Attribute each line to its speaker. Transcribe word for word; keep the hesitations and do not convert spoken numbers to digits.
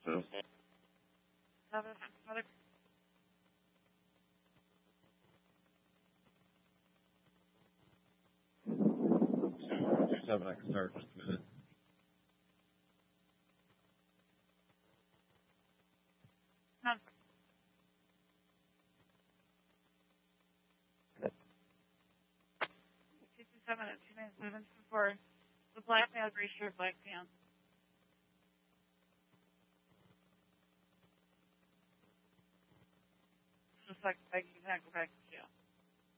Speaker 1: two.
Speaker 2: Seven, medic.
Speaker 1: Two, two, seven, I can start in just a minute.
Speaker 2: None. Two, two, seven, at two, nine, seven, two, four. The black man, gray shirt, black pants. Just like, I can go back.